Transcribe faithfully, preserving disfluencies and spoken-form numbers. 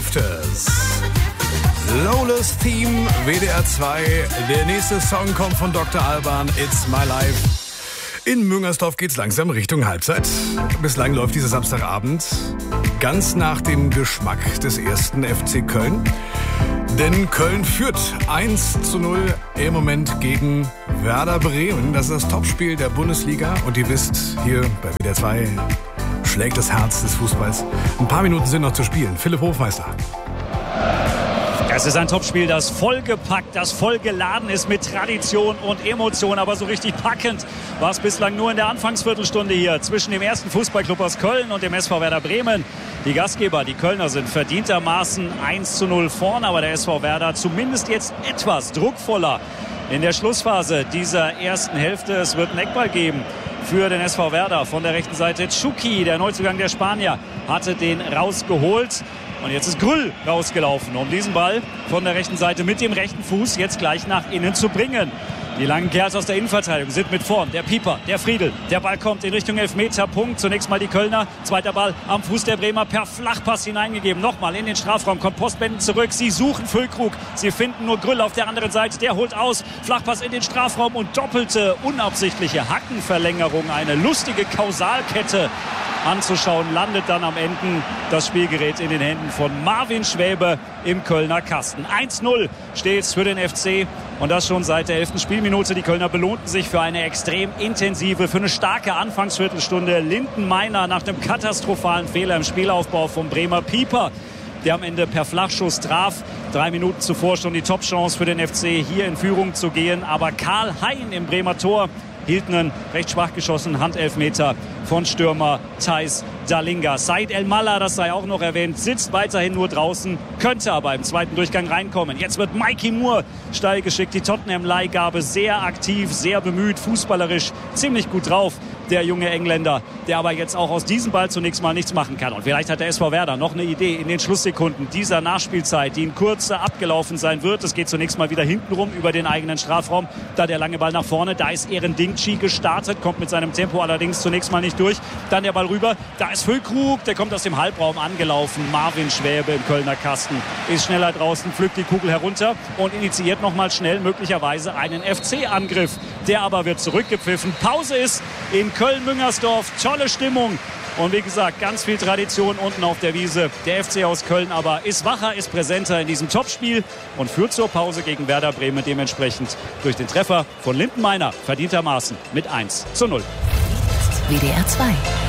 Drifters. Lawless Theme, W D R zwei. Der nächste Song kommt von Doktor Alban, It's My Life. In Müngersdorf geht's langsam Richtung Halbzeit. Bislang läuft dieser Samstagabend ganz nach dem Geschmack des ersten F C Köln. Denn Köln führt eins zu null im Moment gegen Werder Bremen. Das ist das Topspiel der Bundesliga. Und ihr wisst, hier bei W D R zwei schlägt das Herz des Fußballs. Ein paar Minuten sind noch zu spielen. Philipp Hofmeister. Es ist ein Topspiel, das vollgepackt, das vollgeladen ist mit Tradition und Emotion. Aber so richtig packend war es bislang nur in der Anfangsviertelstunde hier zwischen dem ersten Fußballclub aus Köln und dem S V Werder Bremen. Die Gastgeber, die Kölner, sind verdientermaßen eins zu null vorne. Aber der S V Werder zumindest jetzt etwas druckvoller in der Schlussphase dieser ersten Hälfte. Es wird einen Eckball geben für den S V Werder. Von der rechten Seite Chucky, der Neuzugang der Spanier, hatte den rausgeholt. Und jetzt ist Grüll rausgelaufen, um diesen Ball von der rechten Seite mit dem rechten Fuß jetzt gleich nach innen zu bringen. Die langen Kerls aus der Innenverteidigung sind mit vorn. Der Pieper, der Friedl. Der Ball kommt in Richtung Elfmeterpunkt. Zunächst mal die Kölner. Zweiter Ball am Fuß der Bremer per Flachpass hineingegeben. Nochmal in den Strafraum. Kommt Postbenden zurück. Sie suchen Füllkrug. Sie finden nur Grüll auf der anderen Seite. Der holt aus. Flachpass in den Strafraum und doppelte unabsichtliche Hackenverlängerung. Eine lustige Kausalkette anzuschauen, landet dann am Ende das Spielgerät in den Händen von Marvin Schwäbe im Kölner Kasten. eins null steht es für den F C und das schon seit der elften Spielminute. Die Kölner belohnten sich für eine extrem intensive, für eine starke Anfangsviertelstunde. Lindenmeiner nach einem katastrophalen Fehler im Spielaufbau vom Bremer Pieper, der am Ende per Flachschuss traf. Drei Minuten zuvor schon die Topchance für den F C, hier in Führung zu gehen. Aber Karl Hein im Bremer Tor hielt einen recht schwach geschossenen Handelfmeter von Stürmer Thijs Dallinga. Said El-Mallah, das sei auch noch erwähnt, sitzt weiterhin nur draußen, könnte aber im zweiten Durchgang reinkommen. Jetzt wird Mikey Moore steil geschickt, die Tottenham-Leihgabe, sehr aktiv, sehr bemüht, fußballerisch, ziemlich gut drauf, der junge Engländer, der aber jetzt auch aus diesem Ball zunächst mal nichts machen kann. Und vielleicht hat der S V Werder noch eine Idee in den Schlusssekunden dieser Nachspielzeit, die in Kürze abgelaufen sein wird. Es geht zunächst mal wieder hintenrum über den eigenen Strafraum. Da der lange Ball nach vorne, da ist Eren Dingchi gestartet, kommt mit seinem Tempo allerdings zunächst mal nicht durch. Dann der Ball rüber, da ist Füllkrug, der kommt aus dem Halbraum angelaufen. Marvin Schwäbe im Kölner Kasten ist schneller draußen, pflückt die Kugel herunter und initiiert nochmal schnell möglicherweise einen F C-Angriff. Der aber wird zurückgepfiffen. Pause ist in Köln-Müngersdorf, tolle Stimmung. Und wie gesagt, ganz viel Tradition unten auf der Wiese. Der F C aus Köln aber ist wacher, ist präsenter in diesem Topspiel und führt zur Pause gegen Werder Bremen dementsprechend durch den Treffer von Lindenmeiner verdientermaßen mit eins zu null. W D R zwei